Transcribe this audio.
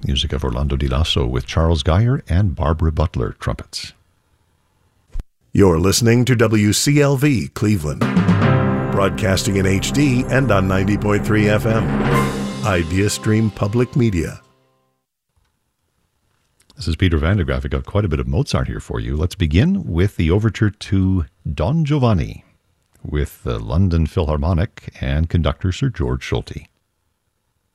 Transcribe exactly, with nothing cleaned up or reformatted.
Music of Orlando Di Lasso with Charles Geyer and Barbara Butler, trumpets. You're listening to W C L V Cleveland, broadcasting in H D and on ninety point three F M. IdeaStream Public Media. This is Peter Van der Graaf. I've got quite a bit of Mozart here for you. Let's begin with the overture to Don Giovanni with the London Philharmonic and conductor Sir George Solti.